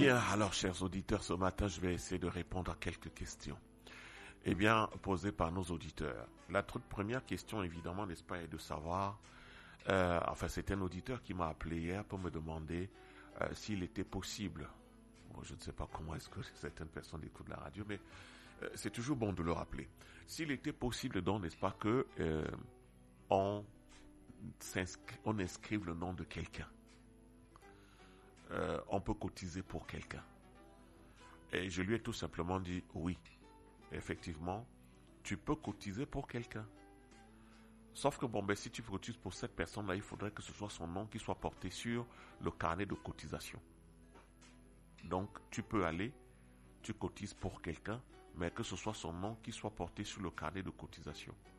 Bien, alors chers auditeurs, ce matin, je vais essayer de répondre à quelques questions. Eh bien, posées par nos auditeurs. La toute première question, évidemment, n'est-ce pas, est de savoir, c'est un auditeur qui m'a appelé hier pour me demander s'il était possible. Bon, je ne sais pas comment est-ce que certaines personnes écoutent la radio, mais c'est toujours bon de le rappeler. S'il était possible, donc, n'est-ce pas, que on inscrive le nom de quelqu'un. On peut cotiser pour quelqu'un. Et je lui ai tout simplement dit oui. Effectivement, tu peux cotiser pour quelqu'un. Sauf que si tu cotises pour cette personne-là, il faudrait que ce soit son nom qui soit porté sur le carnet de cotisation. Donc, tu peux aller, tu cotises pour quelqu'un, mais que ce soit son nom qui soit porté sur le carnet de cotisation.